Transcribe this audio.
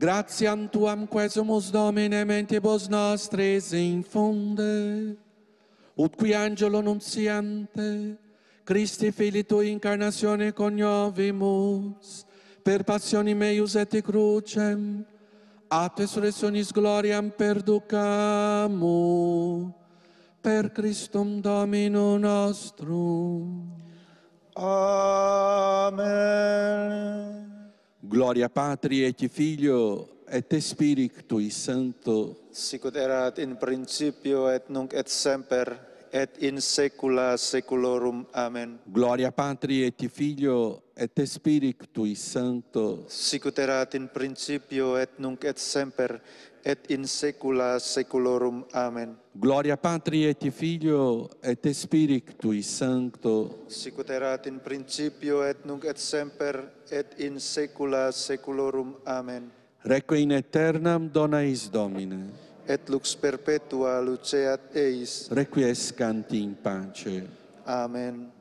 Gratiam tuam quesumus Domine mentibus nostris infunde, ut qui angelo nuntiante, Christi Filii Tui incarnatione coniovimus, per passioni meius et crucem, ad resurrectionis gloriam perducamu, per Christum Domino nostrum. Amen. Gloria Patri et Filio et Spiritui Sancto, Sicut erat in principio et nunc et semper et in saecula saeculorum. Amen. Gloria Patri et Filio et Spiritui Sancto, Sicut erat in principio et nunc et semper et in saecula saeculorum. Amen. Gloria Patri et Filio et Spiritui Sancto, Sicut erat in principio et nunc et semper et in saecula saeculorum. Amen. Requiem in aeternam dona eis Domine, Et lux perpetua luceat eis. requiescant in pace. Amen.